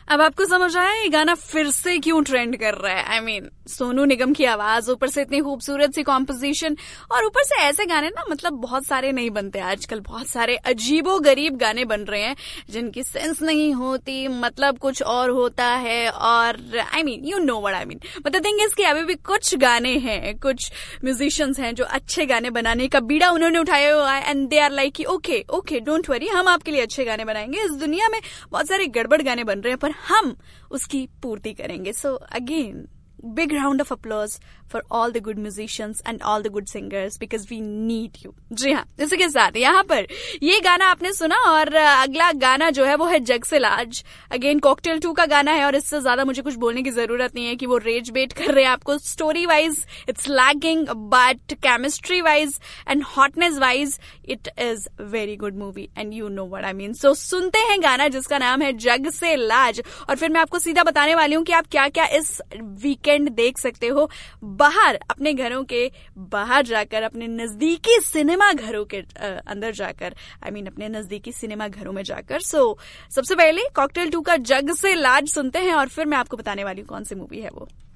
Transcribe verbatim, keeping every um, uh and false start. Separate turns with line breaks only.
अब आपको समझ आया ये गाना फिर से क्यों ट्रेंड कर रहा है। आई I mean mean, Sonu Nigam की आवाज, ऊपर से इतनी खूबसूरत सी कॉम्पोजिशन, और ऊपर से ऐसे गाने ना मतलब बहुत सारे नहीं बनते आजकल। बहुत सारे अजीबो गरीब गाने बन रहे हैं जिनकी सेंस नहीं होती, मतलब कुछ और होता है। और I mean you know what I mean. But the thing is कि अभी भी कुछ गाने हैं, कुछ म्यूजिशियंस हैं जो अच्छे गाने बनाने का बीड़ा उन्होंने उठाया हुआ है, and they are like okay okay don't worry, हम आपके लिए अच्छे गाने बनाएंगे। इस दुनिया में बहुत सारे गड़बड़ गाने बन रहे हैं पर हम उसकी पूर्ति करेंगे। So again big round of applause for all the good musicians and all the good singers because we need you। जी हाँ, इसी के साथ यहाँ पर ये गाना आपने सुना, और अगला गाना जो है वो है जग से लाज। अगेन कॉकटेल टू का गाना है, और इससे ज्यादा मुझे कुछ बोलने की जरूरत नहीं है कि वो रेज बेट कर रहे हैं आपको। Story wise it's lagging, but chemistry wise and hotness wise it is very good movie, and you know what I mean. सो सुनते हैं गाना जिसका नाम है जग से लाज, और फिर मैं आपको सीधा बताने वाली हूँ कि आप क्या क्या इस वीकेंड देख सकते हो बाहर, अपने घरों के बाहर जाकर, अपने नजदीकी सिनेमा घरों के अंदर जाकर, आई I मीन mean, अपने नजदीकी सिनेमा घरों में जाकर। सो so, सबसे पहले कॉकटेल टू का जग से लाज सुनते हैं, और फिर मैं आपको बताने वाली हूँ कौन सी मूवी है वो।